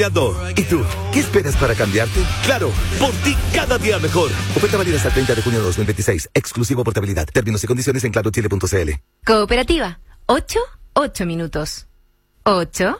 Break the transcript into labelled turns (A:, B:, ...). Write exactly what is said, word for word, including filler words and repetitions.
A: ¿Y tú? ¿Qué esperas para cambiarte? Claro, por ti cada día mejor. Oferta válida hasta el treinta de junio de dos mil veintiséis. Exclusivo portabilidad. Términos y condiciones en claro chile punto c l.
B: Cooperativa. Ocho, ocho minutos. Ocho.